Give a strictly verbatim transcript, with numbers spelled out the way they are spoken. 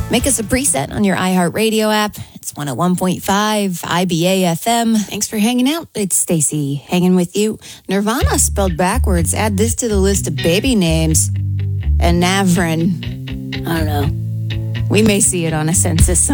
Make us a preset on your iHeartRadio app. It's one oh one point five I B A F M. Thanks for hanging out. It's Stacy hanging with you. Nirvana spelled backwards. Add this to the list of baby names. And Navrin. I don't know. We may see it on a census